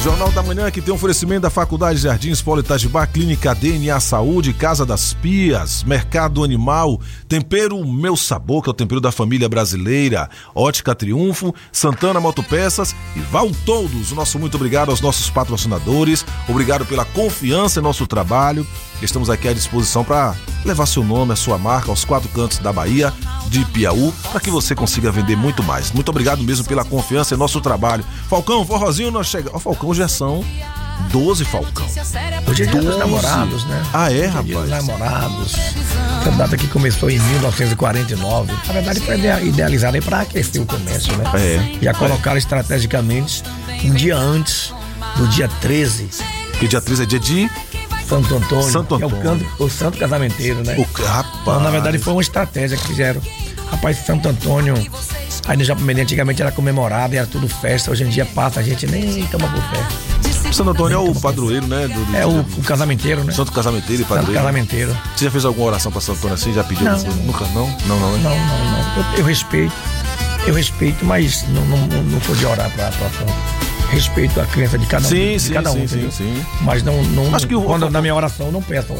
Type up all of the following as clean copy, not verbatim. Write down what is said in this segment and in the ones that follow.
Jornal da Manhã, que tem um oferecimento da Faculdade Jardins Polo Itajibá, Clínica DNA Saúde, Casa das Pias, Mercado Animal, Tempero Meu Sabor, que é o tempero da família brasileira, Ótica Triunfo, Santana Motopeças e Val Todos. Nosso muito obrigado aos nossos patrocinadores, obrigado pela confiança em nosso trabalho. Estamos aqui à disposição para levar seu nome, a sua marca aos 4 cantos da Bahia, de Piauí, para que você consiga vender muito mais. Muito obrigado mesmo pela confiança em nosso trabalho. Falcão, forrozinho, nós chegamos. Ó, Falcão, já são 12, Falcão. Hoje é dia dos namorados, né? Ah, é, rapaz? Dia dos namorados. Essa data que começou em 1949. Na verdade, foi idealizada para aquecer o comércio, né? Já colocaram estrategicamente um dia antes, no dia 13. Que dia 13 é dia de Santo Antônio. É o santo casamenteiro, né? Rapaz. Então, na verdade, foi uma estratégia que fizeram. Rapaz, Santo Antônio, aí no Japão antigamente era comemorado, era tudo festa. Hoje em dia passa, a gente nem toma por festa. Santo Antônio é o padroeiro, né? O casamenteiro, né? Santo casamenteiro e padroeiro. Santo casamenteiro. Você já fez alguma oração pra Santo Antônio assim? Já pediu? Não. Nunca? Não, né? Não. Eu respeito, mas não pude orar pra Santo. Respeito a crença de cada um. Sim. Mas não acho que na minha oração eu não peço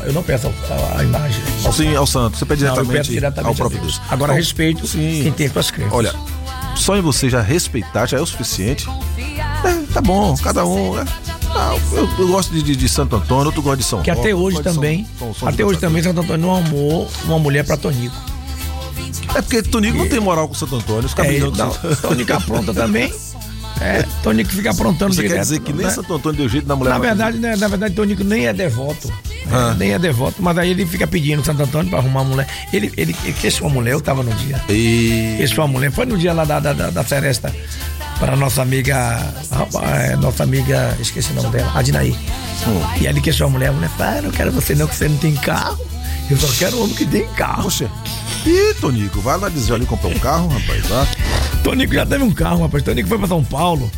a imagem. Ao santo. Você pede diretamente ao próprio Deus. Agora respeito quem tem suas crenças. Olha, só em você já respeitar já é o suficiente. Tá bom, cada um. Eu gosto de Santo Antônio, outro gosta de São Roque. Que até hoje também, Santo Antônio não amou uma mulher pra Tonico. É porque Tonico não tem moral com Santo Antônio. Tonico apronta também. Tonico fica aprontando Você direto. Quer dizer que nem Santo Antônio deu jeito na mulher? Na verdade, Tonico nem é devoto. Nem é devoto, mas aí ele fica pedindo Santo Antônio pra arrumar uma mulher. Ele queixou uma mulher, eu tava no dia. Queixou uma mulher, foi no dia lá da Seresta, para nossa amiga, esqueci o nome dela, Adinaí. E aí ele queixou a mulher fala, eu não quero você não, que você não tem carro. Eu só quero homem que tem carro. Poxa. Tonico, vai lá dizer ali comprar um carro, rapaz, lá. Tonico já teve um carro, rapaz. Tonico foi pra São Paulo.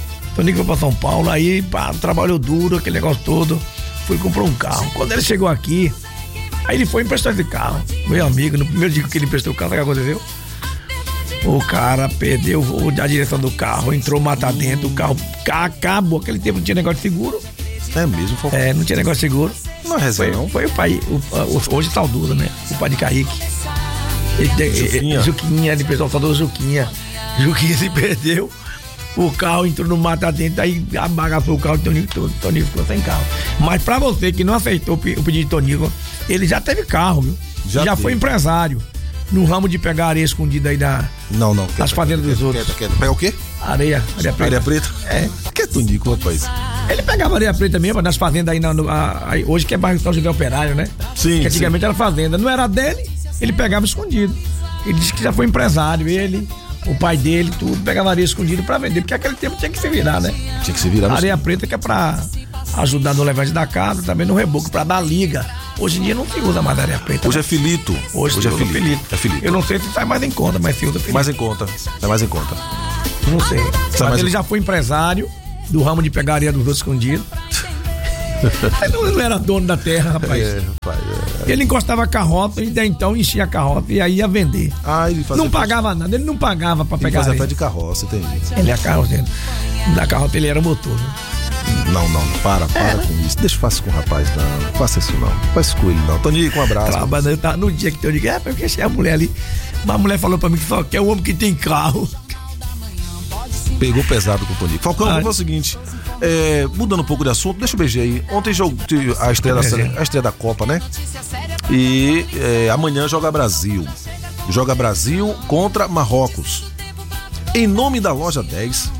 Aí trabalhou duro, aquele negócio todo. Foi e comprou um carro. Quando ele chegou aqui, aí ele foi emprestar esse carro. Meu amigo, no primeiro dia que ele emprestou o carro, sabe o que aconteceu? O cara perdeu a direção do carro, entrou mata dentro, o carro acabou. Aquele tempo não tinha negócio de seguro. É mesmo? Não tinha negócio de seguro. Não é reserva, não? Foi o pai, hoje saudoso, né? O pai de Kaique. Juquinha, ele pessoal falou Juquinha se perdeu, o carro entrou no mata dentro, aí abagafou o carro de Tonico ficou sem carro. Mas pra você que não aceitou o pedido de Tonico, ele já teve carro, viu? Já foi empresário no ramo de pegar areia escondida aí das fazendas dos outros. Pega o quê? Areia preta. Areia preta? Que é Tonico, rapaz? Ele pegava areia preta mesmo nas fazendas aí, hoje que é bairro São José Operário, né? Sim. Que antigamente era fazenda, não era dele. Ele pegava escondido. Ele disse que já foi empresário, o pai dele, tudo, pegava areia escondido pra vender, porque naquele tempo tinha que se virar, né? Tinha que se virar. Areia preta que é pra ajudar no levante da casa, também no reboco, pra dar liga. Hoje em dia não se usa mais areia preta. Hoje é filito. Hoje é filito. É filito. Eu não sei se sai mais em conta, mas se usa filito. É mais em conta. Não sei. Mas ele já foi empresário do ramo de pegar areia dos outros escondidos. Ele não era dono da terra, rapaz. Ele encostava a carrota e então enchia a carrota e aí ia vender. Ele fazia não pagava nada, ele não pagava pra pegar. Ele fazia até de carroça, entendi. Ele é carroça. Da carrota ele era motor. Né? Não, para com isso. Deixa eu fazer com o rapaz, não faça isso não. Faz com ele não. Tonico, um abraço. Trabalhando, tá, no dia que Tonico, porque achei a mulher ali. Uma mulher falou pra mim que só quer um homem que tem carro. Pegou pesado com o Tonico. Falcão, vamos fazer o seguinte. Mudando um pouco de assunto, deixa eu beijar aí. Ontem a estreia da Copa, né? E amanhã joga Brasil. Joga Brasil contra Marrocos. Em nome da loja 10,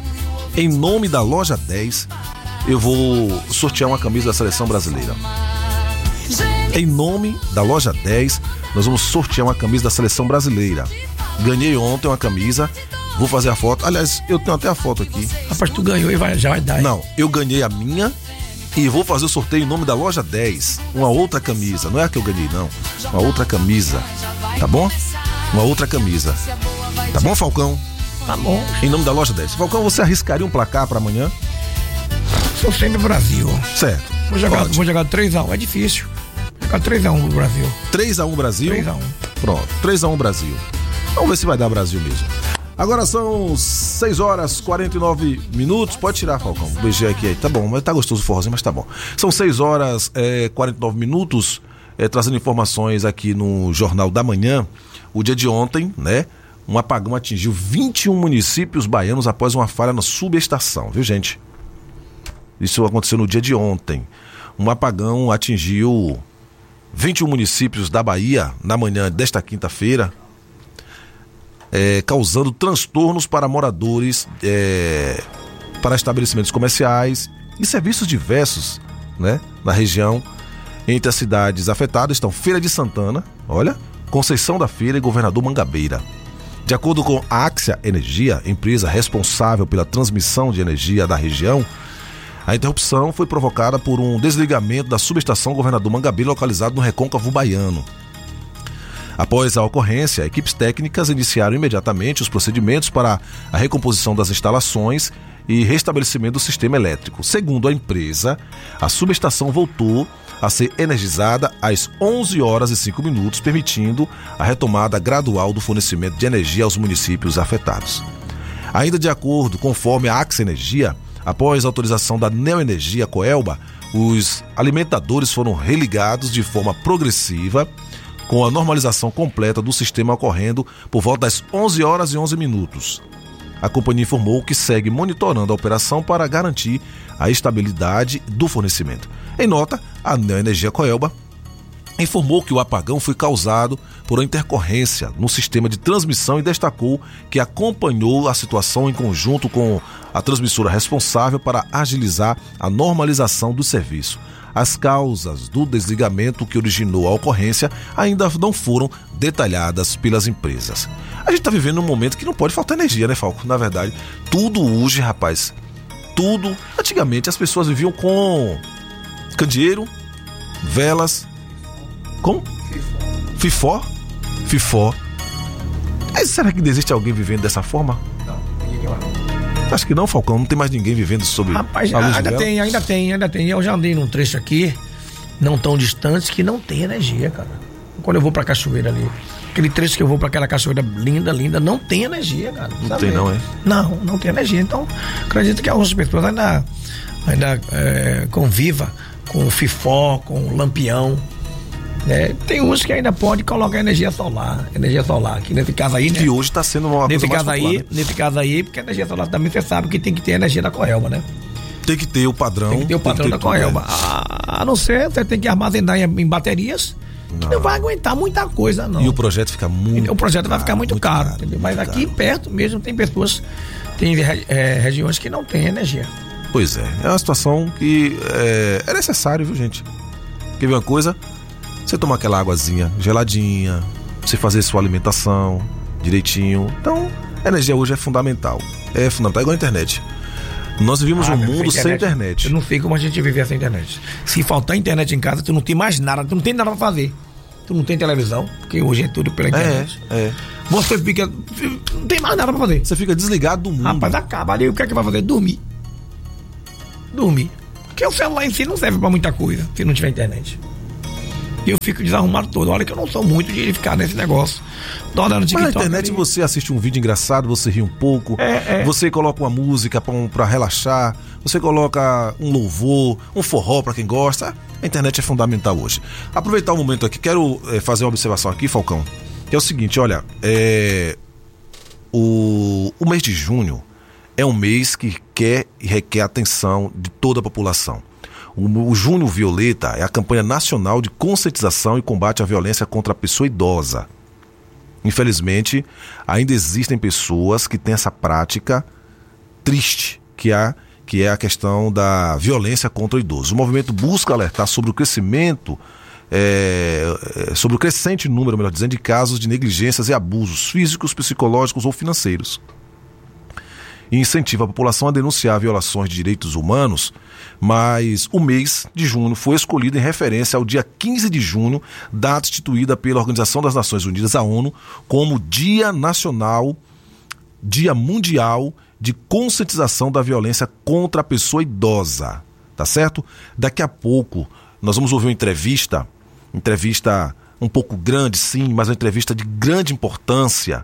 eu vou sortear uma camisa da seleção brasileira. Em nome da loja 10, nós vamos sortear uma camisa da seleção brasileira. Ganhei ontem uma camisa. Vou fazer a foto. Aliás, eu tenho até a foto aqui. Rapaz, tu ganhou e já vai dar. Não, eu ganhei a minha e vou fazer o sorteio em nome da loja 10. Uma outra camisa. Não é a que eu ganhei, não. Uma outra camisa. Tá bom? Uma outra camisa. Tá bom, Falcão? Tá bom. Em nome da loja 10. Falcão, você arriscaria um placar pra amanhã? Sou sempre Brasil. Certo. Vou jogar 3-1. É difícil. Jogar 3-1 pro Brasil. 3-1 Brasil? 3-1. Pronto. 3-1 Brasil. Vamos ver se vai dar Brasil mesmo. Agora são 6 horas 49 minutos. Pode tirar, Falcão. O BG aqui aí. Tá bom, mas tá gostoso o forrozinho, mas tá bom. São 6 horas 49 minutos, trazendo informações aqui no Jornal da Manhã. O dia de ontem, né? Um apagão atingiu 21 municípios baianos após uma falha na subestação, viu, gente? Isso aconteceu no dia de ontem. Um apagão atingiu 21 municípios da Bahia na manhã desta quinta-feira, causando transtornos para moradores, para estabelecimentos comerciais e serviços diversos, né, na região. Entre as cidades afetadas estão Feira de Santana, olha, Conceição da Feira e Governador Mangabeira. De acordo com a Axia Energia, empresa responsável pela transmissão de energia da região, a interrupção foi provocada por um desligamento da subestação Governador Mangabeira, localizado no Recôncavo Baiano. Após a ocorrência, equipes técnicas iniciaram imediatamente os procedimentos para a recomposição das instalações e restabelecimento do sistema elétrico. Segundo a empresa, a subestação voltou a ser energizada às 11 horas e 5 minutos, permitindo a retomada gradual do fornecimento de energia aos municípios afetados. Ainda de acordo, conforme a Axia Energia, após a autorização da Neoenergia Coelba, os alimentadores foram religados de forma progressiva, com a normalização completa do sistema ocorrendo por volta das 11 horas e 11 minutos. A companhia informou que segue monitorando a operação para garantir a estabilidade do fornecimento. Em nota, a Neoenergia Coelba informou que o apagão foi causado por uma intercorrência no sistema de transmissão e destacou que acompanhou a situação em conjunto com a transmissora responsável para agilizar a normalização do serviço. As causas do desligamento que originou a ocorrência ainda não foram detalhadas pelas empresas. A gente está vivendo um momento que não pode faltar energia, né, Falco? Na verdade, tudo hoje, rapaz, tudo. Antigamente as pessoas viviam com candeeiro, velas, com fifó. Mas será que existe alguém vivendo dessa forma? Não, ninguém lá. Acho que não, Falcão, não tem mais ninguém vivendo sobre Rapaz, a luz ainda tem. Eu já andei num trecho aqui, não tão distante, que não tem energia, cara. Quando eu vou pra cachoeira ali, aquele trecho que eu vou pra aquela cachoeira linda, não tem energia, cara. Não tem não, é? Não tem energia. Então, acredito que algumas pessoas ainda conviva com o fifó, com o lampião. Tem uns que ainda pode colocar energia solar aqui nesse caso aí, né? Que hoje está sendo uma coisa mais popular, né? Nesse caso aí, porque a energia solar também você sabe que tem que ter energia da Coelba, né? Tem que ter o padrão. Tem que ter o padrão da Coelba. A não ser, você tem que armazenar em baterias, que não vai aguentar muita coisa, não. E o projeto fica muito. O projeto vai ficar muito caro. Mas aqui perto mesmo tem pessoas, tem regiões que não tem energia. Pois é uma situação que é necessário, viu, gente? Quer ver uma coisa? Você tomar aquela águazinha geladinha, você fazer sua alimentação direitinho. Então, a energia hoje é fundamental. É fundamental, igual a internet. Nós vivimos um mundo sem internet. Eu não sei como a gente viver sem internet. Se faltar internet em casa, tu não tem mais nada, tu não tem nada pra fazer. Tu não tem televisão, porque hoje é tudo pela internet. Você fica. Não tem mais nada pra fazer. Você fica desligado do mundo. Rapaz, acaba ali, o que é que vai fazer? Dormir. Porque o celular em si não serve pra muita coisa, se não tiver internet. E eu fico desarrumado todo. Olha que eu não sou muito de ficar nesse negócio. Mas na internet você assiste um vídeo engraçado, você ri um pouco, você coloca uma música pra relaxar, você coloca um louvor, um forró pra quem gosta. A internet é fundamental hoje. Aproveitar o momento aqui, quero fazer uma observação aqui, Falcão, que é o seguinte, olha, o mês de junho é um mês que quer e requer a atenção de toda a população. O Junho Violeta é a campanha nacional de conscientização e combate à violência contra a pessoa idosa. Infelizmente, ainda existem pessoas que têm essa prática triste, que é a questão da violência contra o idoso. O movimento busca alertar sobre o crescimento, sobre o crescente número, melhor dizendo, de casos de negligências e abusos físicos, psicológicos ou financeiros. E incentiva a população a denunciar violações de direitos humanos, mas o mês de junho foi escolhido em referência ao dia 15 de junho, data instituída pela Organização das Nações Unidas, a ONU, como Dia Mundial de Conscientização da Violência contra a Pessoa Idosa, tá certo? Daqui a pouco nós vamos ouvir uma entrevista um pouco grande, sim, mas uma entrevista de grande importância,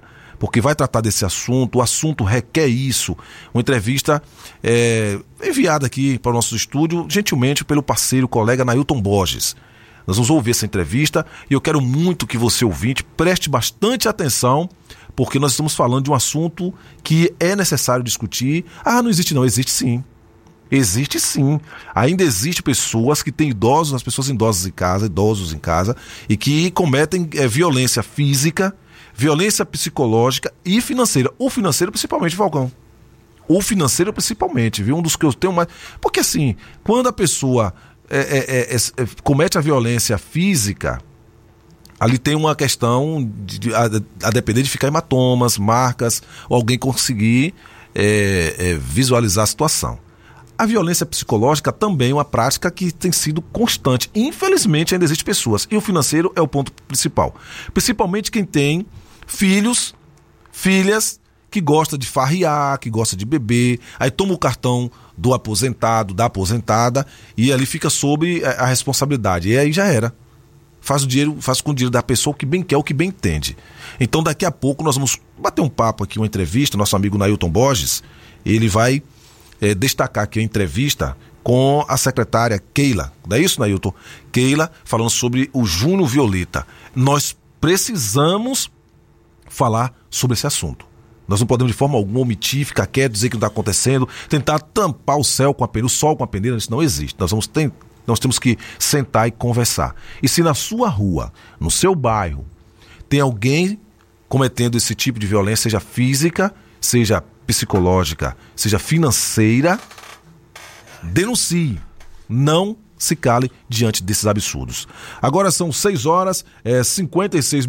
porque vai tratar desse assunto, o assunto requer isso. Uma entrevista enviada aqui para o nosso estúdio, gentilmente pelo parceiro, colega Nailton Borges. Nós vamos ouvir essa entrevista e eu quero muito que você, ouvinte, preste bastante atenção, porque nós estamos falando de um assunto que é necessário discutir. Não existe não, existe sim. Existe sim. Ainda existe pessoas que têm idosos em casa, e que cometem violência física, violência psicológica e financeira. O financeiro principalmente, Falcão. O financeiro principalmente, viu? Um dos que eu tenho mais... Porque assim, quando a pessoa comete a violência física, ali tem uma questão a depender de ficar hematomas, marcas, ou alguém conseguir visualizar a situação. A violência psicológica também é uma prática que tem sido constante. Infelizmente ainda existem pessoas. E o financeiro é o ponto principal. Principalmente quem tem filhos, filhas, que gosta de farriar, que gosta de beber, aí toma o cartão do aposentado, da aposentada, e ali fica sob a responsabilidade. E aí já era. Faz com o dinheiro da pessoa o que bem quer, o que bem entende. Então daqui a pouco nós vamos bater um papo aqui, uma entrevista, nosso amigo Nailton Borges, ele vai destacar aqui a entrevista com a secretária Keila. Não é isso, Nailton? Keila falando sobre o Junho Violeta. Nós precisamos falar sobre esse assunto. Nós não podemos de forma alguma omitir, ficar quieto, dizer que não está acontecendo, tentar tampar o céu com a peneira, o sol com a peneira. Isso não existe. Nós temos que sentar e conversar. E se na sua rua, no seu bairro, tem alguém cometendo esse tipo de violência, seja física, seja psicológica, seja financeira, denuncie. Não se cale diante desses absurdos. Agora são 6h56,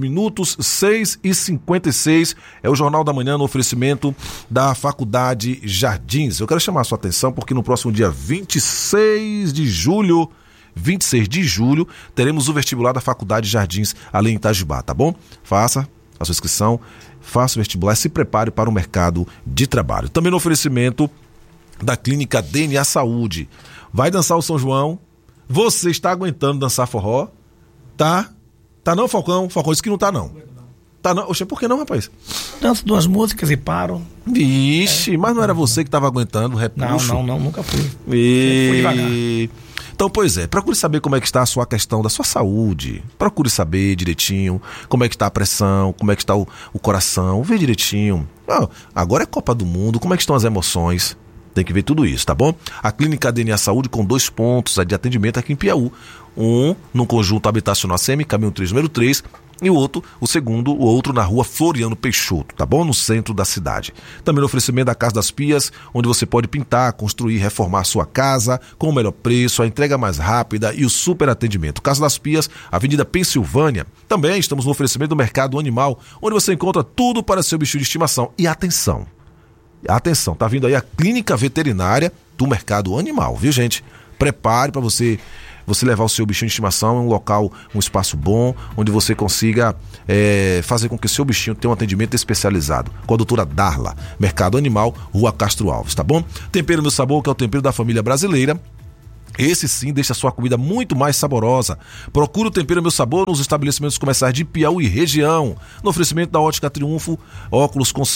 6h56, é o Jornal da Manhã no oferecimento da Faculdade Jardins. Eu quero chamar a sua atenção porque no próximo dia 26 de julho, teremos o vestibular da Faculdade Jardins ali em Itajubá, tá bom? Faça a sua inscrição, faça o vestibular e se prepare para o mercado de trabalho. Também no oferecimento da Clínica DNA Saúde. Vai dançar o São João? Você está aguentando dançar forró? Tá? Tá não, Falcão? Falcão disse que não tá não. Tá não? Oxe, por que não, rapaz? Danço 2 músicas e paro. Vixe, mas não era você que estava aguentando o repuxo? Não, nunca fui. Fui devagar. Então, pois procure saber como é que está a sua questão da sua saúde. Procure saber direitinho como é que está a pressão, como é que está o coração. Vê direitinho. Agora é Copa do Mundo, como é que estão as emoções? Tem que ver tudo isso, tá bom? A Clínica DNA Saúde com 2 pontos de atendimento aqui em Piauí. Um no conjunto habitacional ACM, caminho 3, número 3, e o outro na rua Floriano Peixoto, tá bom? No centro da cidade. Também no oferecimento da Casa das Pias, onde você pode pintar, construir, reformar a sua casa com o melhor preço, a entrega mais rápida e o super atendimento. Casa das Pias, Avenida Pensilvânia. Também estamos no oferecimento do Mercado Animal, onde você encontra tudo para seu bichinho de estimação. E atenção, tá vindo aí a clínica veterinária do Mercado Animal, viu, gente? Prepare para você levar o seu bichinho de estimação em um local, um espaço bom, onde você consiga fazer com que o seu bichinho tenha um atendimento especializado. Com a doutora Darla, Mercado Animal, Rua Castro Alves, tá bom? Tempero Meu Sabor, que é o tempero da família brasileira. Esse sim deixa a sua comida muito mais saborosa. Procure o Tempero Meu Sabor nos estabelecimentos comerciais de Piauí e região. No oferecimento da Ótica Triunfo, óculos com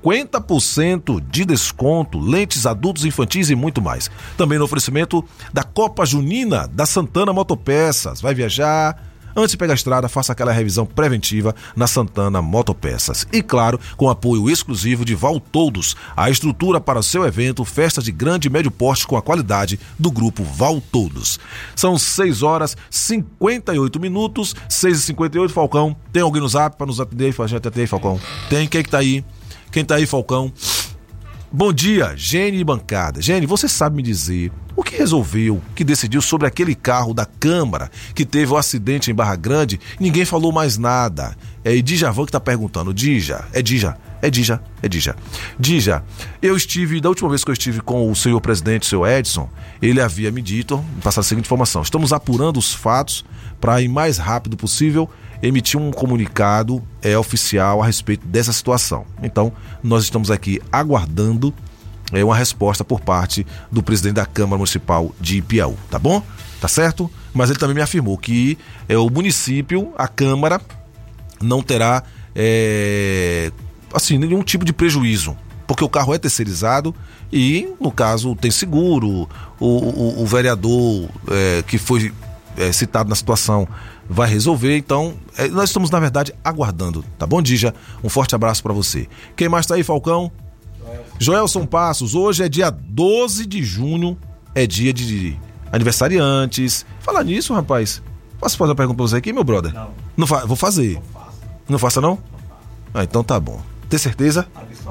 50% de desconto, lentes adultos, infantis e muito mais. Também no oferecimento da Copa Junina da Santana Motopeças. Vai viajar? Antes de pegar a estrada, faça aquela revisão preventiva na Santana Motopeças. E claro, com apoio exclusivo de Valtodos, a estrutura para o seu evento, festas de grande e médio porte com a qualidade do grupo Valtodos. São 6h58, 6h58, Falcão. Tem alguém no zap para nos atender? Atender, Falcão? Tem, quem que tá aí? Quem tá aí, Falcão? Bom dia, Gene e bancada. Gene, você sabe me dizer o que decidiu sobre aquele carro da Câmara que teve o acidente em Barra Grande? Ninguém falou mais nada. É Djavan que tá perguntando. Dija, da última vez que eu estive com o senhor presidente, o senhor Edson, ele havia me dito, me passar a seguinte informação: estamos apurando os fatos para, em mais rápido possível, emitir um comunicado oficial a respeito dessa situação. Então, nós estamos aqui aguardando uma resposta por parte do presidente da Câmara Municipal de Piauí, tá bom? Tá certo? Mas ele também me afirmou que o município, a Câmara, não terá assim, nenhum tipo de prejuízo, porque o carro é terceirizado e, no caso, tem seguro. O vereador que foi citado na situação vai resolver. Então, nós estamos, na verdade, aguardando, tá bom, Dija? Um forte abraço pra você. Quem mais tá aí, Falcão? Joelson Passos. Hoje é dia 12 de junho, é dia de aniversariantes. Falar nisso, rapaz, posso fazer uma pergunta pra você aqui, meu brother? Não vou fazer. Não faça, não? Ah, então tá bom. Tem certeza?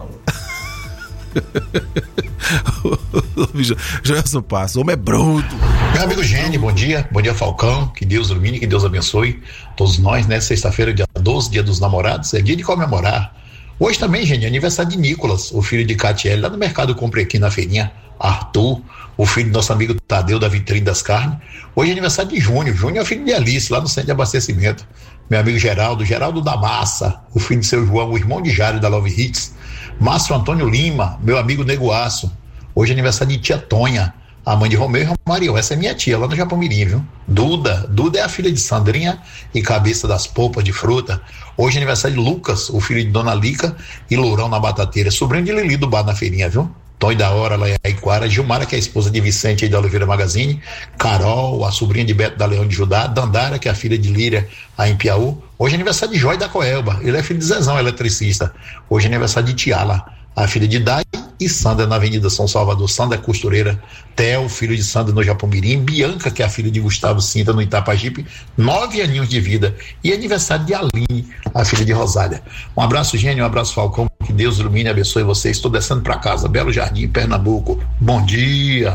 Joelson Passos, homem é bruto. Meu amigo Gênio, bom dia Falcão, que Deus ilumine, que Deus abençoe todos nós, né? Sexta-feira, dia 12, dia dos namorados, é dia de comemorar. Hoje também, Gênio, é aniversário de Nicolas, o filho de Catiele, lá no mercado, eu comprei aqui na feirinha. Arthur, o filho do nosso amigo Tadeu, da Vitrine das Carnes. Hoje é aniversário de Júnior é o filho de Alice, lá no centro de abastecimento. Meu amigo Geraldo da Massa, o filho de seu João, o irmão de Jário da Love Hits. Márcio Antônio Lima, meu amigo Negoaço. Hoje é aniversário de tia Tonha, a mãe de Romeu e Romario. Essa é minha tia, lá no Japão-Mirim, viu? Duda é a filha de Sandrinha e Cabeça das Polpas de Fruta. Hoje é aniversário de Lucas, o filho de Dona Lica e Lourão na Batateira, sobrinho de Lili do bar na feirinha, viu? Tonho da Hora, lá em Aiquara, Gilmara, que é a esposa de Vicente aí da Oliveira Magazine, Carol, a sobrinha de Beto da Leão de Judá, Dandara, que é a filha de Líria, aí em Piauí. Hoje é aniversário de Jói da Coelba, ele é filho de Zezão, eletricista. Hoje é aniversário de Tiala, a filha de Dai e Sandra na Avenida São Salvador, Sandra costureira, Theo, filho de Sandra no Japão-Mirim, Bianca, que é a filha de Gustavo Cinta no Itapajipe, 9 aninhos de vida, e aniversário de Aline, a filha de Rosália. Um abraço, Gênio, um abraço, Falcão, que Deus ilumine e abençoe vocês. Estou descendo para casa, Belo Jardim, Pernambuco. Bom dia.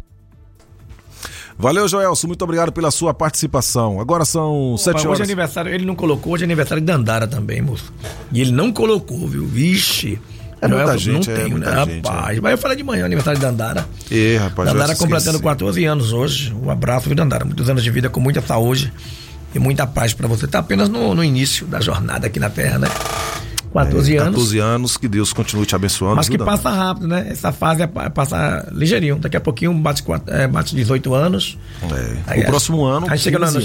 Valeu, Joelson, muito obrigado pela sua participação. Agora são 7 horas. Hoje é aniversário, ele não colocou, hoje é aniversário de Dandara também, moço. E ele não colocou, viu? Vixe. É muita gente, não tenho, né? Rapaz, mas eu falei de manhã, aniversário de Dandara. Rapaz. Dandara completando 14 anos hoje. Um abraço, viu, Dandara? Muitos anos de vida com muita saúde e muita paz pra você. Tá apenas no início da jornada aqui na Terra, né? 14 anos. 14 anos, que Deus continue te abençoando. Mas que passa rápido, né? Essa fase passa ligeirinho. Daqui a pouquinho bate 18 anos. Aí, o próximo ano. Aí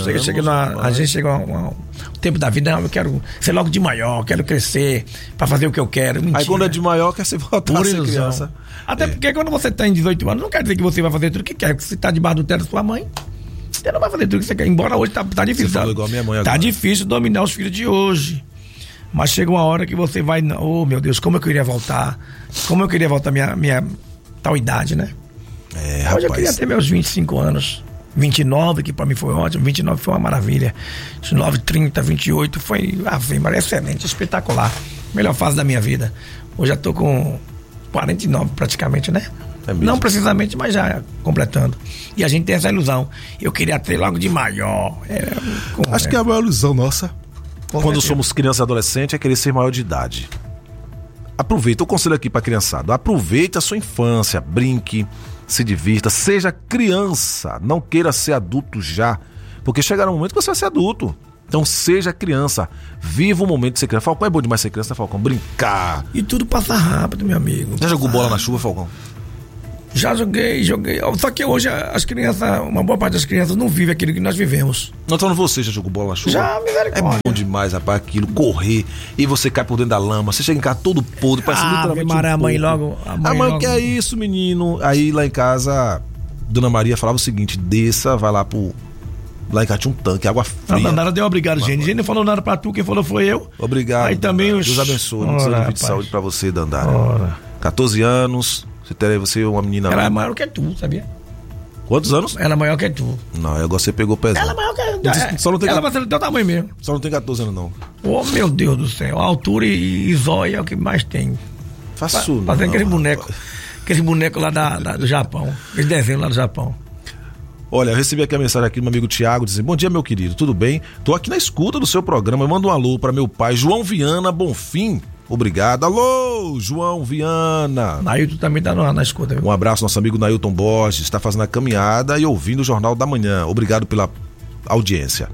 a gente chega ao tempo da vida, eu quero ser logo de maior, quero crescer pra fazer o que eu quero. Mentira. Aí quando é de maior, quer ser voltar a ser criança. Até porque quando você tem 18 anos, não quer dizer que você vai fazer tudo o que quer. Porque você tá debaixo do teto da sua mãe, você não vai fazer tudo o que você quer. Embora hoje tá difícil. Você falou igual a minha mãe agora. Tá difícil dominar os filhos de hoje. Mas chega uma hora que você vai... Oh, meu Deus, como eu queria voltar. Como eu queria voltar minha tal idade, né? Rapaz. Hoje eu queria ter meus 25 anos. 29, que pra mim foi ótimo. 29 foi uma maravilha. 29, 30, 28 foi excelente, espetacular. Melhor fase da minha vida. Hoje já tô com 49 praticamente, né? Não precisamente, mas já completando. E a gente tem essa ilusão. Eu queria ter logo de maior. Acho que é a maior ilusão nossa. Quando somos criança e adolescente, é querer ser maior de idade. Aproveita, o conselho aqui pra criançada, aproveite a sua infância, brinque, se divirta, seja criança, não queira ser adulto já, porque chegará um momento que você vai ser adulto. Então seja criança, viva o momento de ser criança. Falcão, é bom demais ser criança, né, Falcão? Brincar. E tudo passa rápido, meu amigo. Já jogou bola na chuva, Falcão? Já joguei. Só que hoje as crianças, uma boa parte das crianças não vive aquilo que nós vivemos. Não, então você já jogou bola na chuva? Já, misericórdia. É bom demais, rapaz, aquilo, correr, e você cai por dentro da lama, você chega em casa todo podre, parece literalmente a mãe logo. A mãe, que é isso, menino? Aí lá em casa, Dona Maria falava o seguinte: desça, vai lá em casa tinha um tanque, água fria. A Dandara deu obrigado, gente. Gente não falou nada pra tu, quem falou foi eu. Obrigado. Aí também Deus abençoe, não precisa de saúde pra você, Dandara. 14 anos. Você é uma menina. Ela é maior que tu, sabia? Quantos anos? Ela é maior que tu. Não, agora você pegou pesado. Ela é maior que tu. Só não tem ela vai ser do teu tamanho mesmo. Só não tem 14 anos, não. Oh, meu Deus do céu. A altura e zóia é o que mais tem. Faço não. Fazendo aquele boneco lá do Japão. Aquele desenho lá do Japão. Olha, eu recebi aqui a mensagem aqui do meu amigo Tiago, dizendo: bom dia, meu querido, tudo bem? Tô aqui na escuta do seu programa, eu mando um alô para meu pai, João Viana Bonfim. Obrigado. Alô, João Viana. Nailton também tá na escuta. Viu? Um abraço, nosso amigo Nailton Borges, está fazendo a caminhada e ouvindo o Jornal da Manhã. Obrigado pela audiência.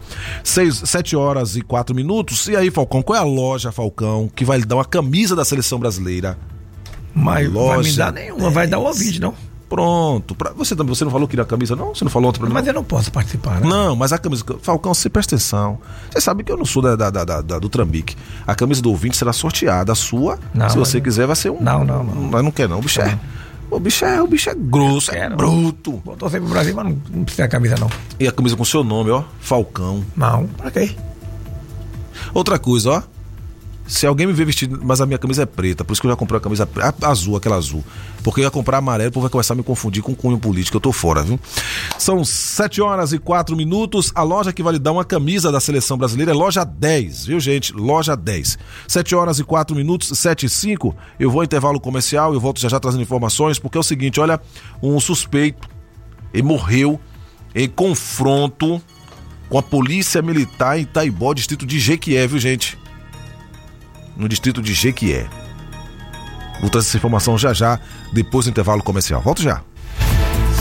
7 horas e 4 minutos. E aí, Falcão, qual é a loja, Falcão, que vai lhe dar uma camisa da seleção brasileira? Mas loja, vai me dar nenhuma, vai dar o ouvinte, não? Pronto. Você também, você não falou que queria a camisa, não? Você não falou ontem pra mim? Mas eu não posso participar, né? Não, mas a camisa... Falcão, você presta atenção. Você sabe que eu não sou do Trambique. A camisa do ouvinte será sorteada. A sua, não, se você quiser, vai ser um... Não. Mas não quer não, o bicho é... O bicho é grosso, é bruto. Vou torcer pro Brasil, mas não precisa da camisa, não. E a camisa com seu nome, ó, Falcão. Não, pra quê? Outra coisa, ó. Se alguém me ver vestido, mas a minha camisa é preta, por isso que eu já comprei a camisa azul, aquela azul. Porque eu ia comprar amarelo, o povo vai começar a me confundir com cunho político, eu tô fora, viu? São 7h04. A loja que vai lhe dar uma camisa da seleção brasileira é loja 10, viu, gente? Loja 10. 7h04, 7h05. Eu vou ao intervalo comercial, eu volto já trazendo informações, porque é o seguinte, olha, um suspeito, ele morreu em confronto com a polícia militar em Itaibó, distrito de Jequié, viu, gente? No distrito de Jequié. Vou trazer essa informação já, depois do intervalo comercial. Volto já.